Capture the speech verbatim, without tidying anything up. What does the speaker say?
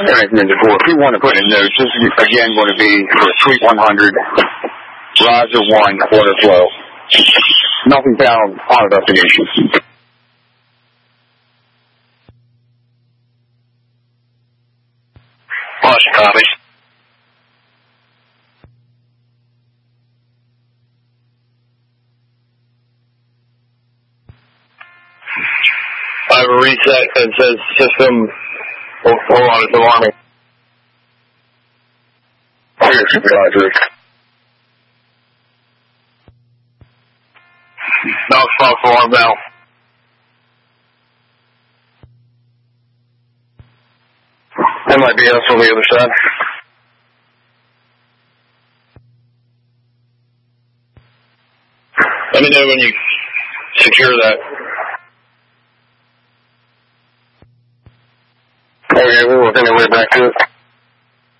If you want to put in notes, this is again going to be for Suite one hundred, Riser one, water flow. Nothing found on investigation. Awesome, copy. I have a reset that says system. Hold on, it's alarming. Here, supervisor. No, false alarm now. That might be us on the other side. Let me know when you secure that. Okay, we're working our way back to it.